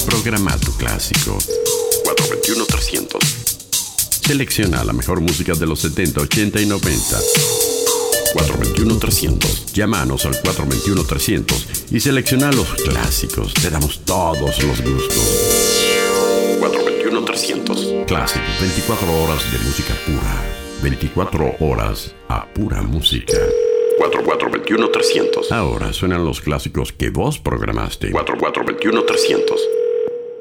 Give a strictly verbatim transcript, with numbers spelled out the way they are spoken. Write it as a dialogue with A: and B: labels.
A: Programa tu clásico. cuatro dos uno, trescientos. Selecciona la mejor música de los setenta, ochenta y noventa. cuatro dos uno, trescientos. Llámanos al cuatro dos uno, trescientos y selecciona los clásicos. Te damos todos los gustos. cuatro dos uno, trescientos. Clásicos, veinticuatro horas de música pura. veinticuatro horas a pura música. cuatro cuatro dos uno, trescientos. Ahora suenan los clásicos que vos programaste. cuatro cuatro dos uno, trescientos.